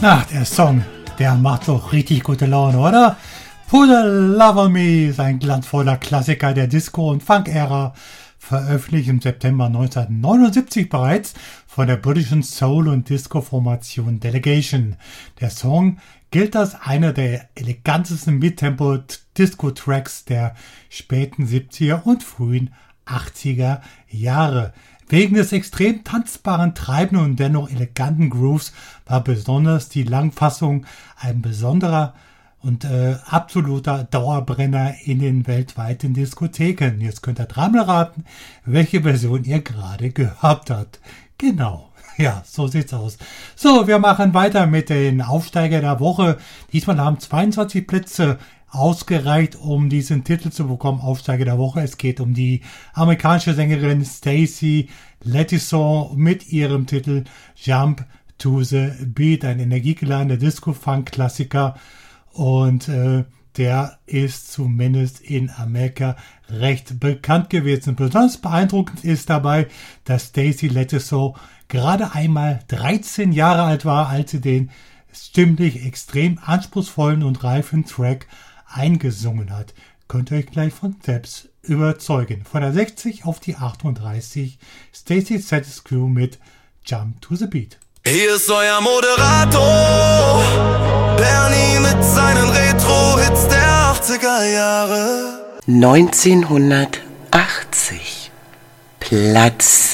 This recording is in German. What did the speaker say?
Ach, der Song, der macht doch richtig gute Laune, oder? Put a Love on Me ist ein glanzvoller Klassiker der Disco- und Funk-Ära, veröffentlicht im September 1979 bereits von der britischen Soul- und Disco-Formation Delegation. Der Song gilt als einer der elegantesten Midtempo-Disco-Tracks der späten 70er und frühen 80er Jahre. Wegen des extrem tanzbaren, treibenden und dennoch eleganten Grooves war besonders die Langfassung ein besonderer und absoluter Dauerbrenner in den weltweiten Diskotheken. Jetzt könnt ihr dreimal raten, welche Version ihr gerade gehört habt. Genau, ja, so sieht's aus. So, wir machen weiter mit den Aufsteiger der Woche. Diesmal haben 22 Plätze ausgereicht, um diesen Titel zu bekommen, Aufsteiger der Woche. Es geht um die amerikanische Sängerin Stacey Lettison mit ihrem Titel Jump to the Beat, ein energiegeladener Disco-Funk-Klassiker. Und der ist zumindest in Amerika recht bekannt gewesen. Besonders beeindruckend ist dabei, dass Stacey Lettison gerade einmal 13 Jahre alt war, als sie den stimmlich extrem anspruchsvollen und reifen Track eingesungen hat. Könnt ihr euch gleich von selbst überzeugen. Von der 60 auf die 38, Stacey Status Quo mit Jump to the Beat. Hier ist euer Moderator, Bernie mit seinen Retro-Hits der 80er Jahre. 1980, Platz